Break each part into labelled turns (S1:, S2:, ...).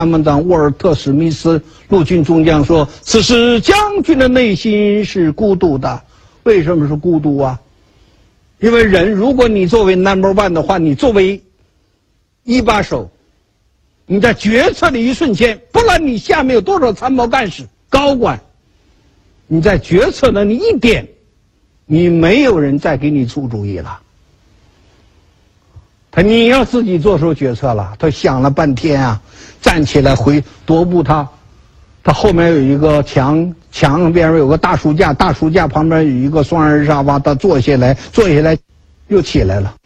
S1: 参谋长沃尔特·史密斯陆军中将说：“此时将军的内心是孤独的。为什么是孤独啊？因为人，如果你作为 No.1 的话，你作为一把手，你在决策的一瞬间，不论你下面有多少参谋干事、高管，你在决策的那一点，你没有人再给你出主意了。你要自己做出决策了。他想了半天啊，站起来踱步他后面有一个墙边有个大书架，大书架旁边有一个双人沙发，他坐下来又起来了。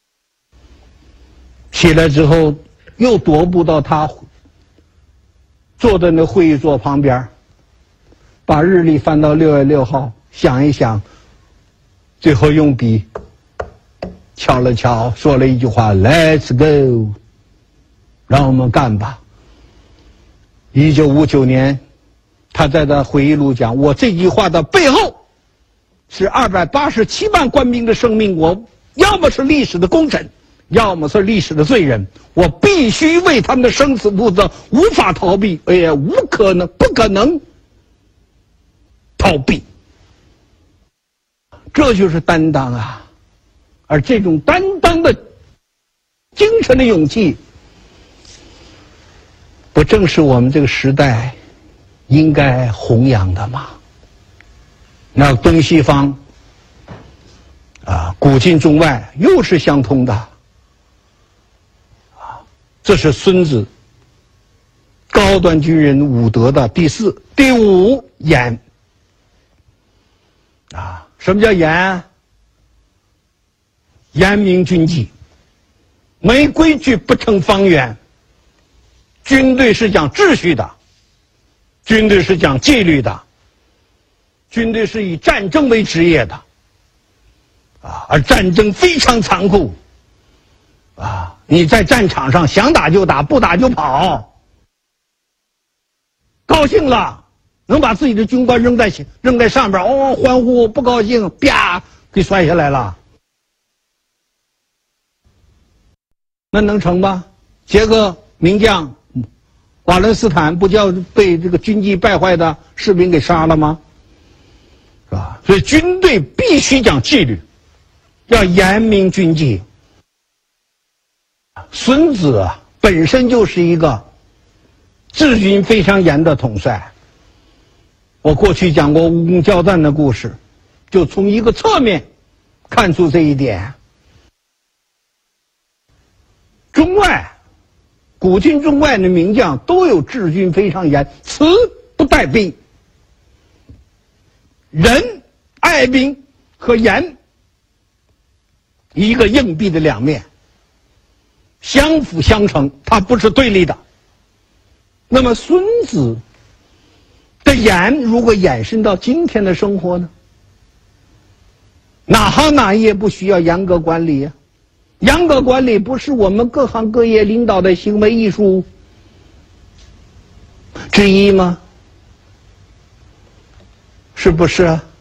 S1: 起来之后又踱步到他坐在那会议桌旁边，把日历翻到6月6号，想一想，最后用笔敲了敲，说了一句话 ：“Let's go， 让我们干吧。”1959年，他在他回忆录讲：“我这句话的背后是287万官兵的生命，我要么是历史的功臣，要么是历史的罪人，我必须为他们的生死负责，无法逃避，也不可能逃避。”这就是担当啊！而这种担当的精神的勇气，不正是我们这个时代应该弘扬的吗？那东西方古今中外又是相通的这是孙子高端军人武德的第五严什么叫严？严明军纪，没规矩不成方圆。军队是讲秩序的，军队是讲纪律的，军队是以战争为职业的，而战争非常残酷，你在战场上想打就打，不打就跑，高兴了能把自己的军官扔在上边，欢呼；不高兴，啪给摔下来了。那能成吗？捷克名将瓦伦斯坦不叫被这个军纪败坏的士兵给杀了吗？是吧？所以军队必须讲纪律，要严明军纪。孙子本身就是一个治军非常严的统帅。我过去讲过武功交战的故事，就从一个侧面看出这一点。中外古今中外的名将都有治军非常严，慈不带兵，仁爱兵和严一个硬币的两面，相辅相成，它不是对立的。那么孙子的严如果延伸到今天的生活呢？哪行哪业不需要严格管理呀？严格管理不是我们各行各业领导的行为艺术之一吗？是不是啊？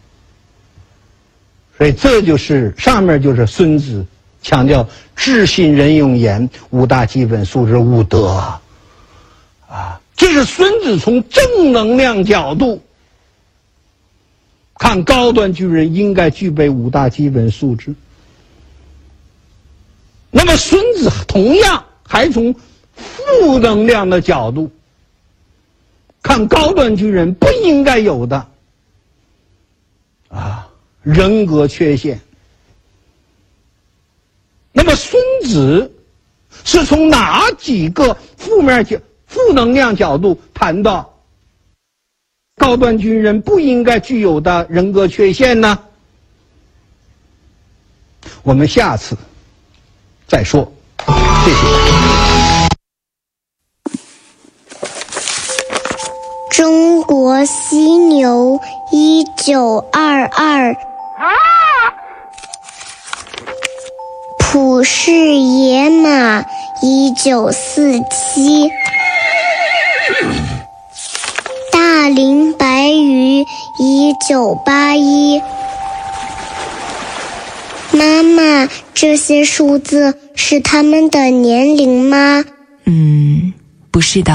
S1: 所以这就是上面就是孙子强调治信仁勇严五大基本素质五德这是孙子从正能量角度看高端军人应该具备五大基本素质。那么孙子同样还从负能量的角度看高端军人不应该有的人格缺陷。那么孙子是从哪几个负能量角度谈到高端军人不应该具有的人格缺陷呢？我们下次再说，谢谢。
S2: 中国犀牛1922，普氏野马1947，大龄白鱼1981。妈妈，这些数字是他们的年龄吗？
S3: 不是的。